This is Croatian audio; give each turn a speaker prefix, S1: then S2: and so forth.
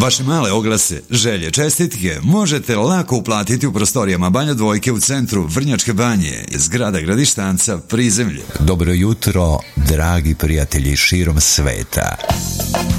S1: Vaše male oglase, želje, čestitke možete lako uplatiti u prostorijama Banja Dvojke u centru Vrnjačke Banje, zgrada Gradištanca, prizemlje.
S2: Dobro jutro, dragi prijatelji širom sveta.